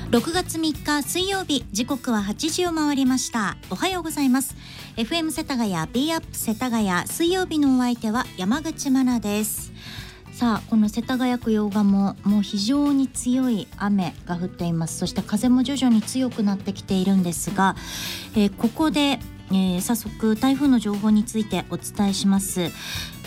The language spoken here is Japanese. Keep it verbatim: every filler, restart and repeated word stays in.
ろくがつみっか水曜日、時刻ははちじを回りました。おはようございます。 エフエム 世田谷 B アップ世田谷、水曜日のお相手は山口真奈です。さあ、この世田谷区用賀ももう非常に強い雨が降っています。そして風も徐々に強くなってきているんですが、えー、ここで、えー、早速台風の情報についてお伝えします。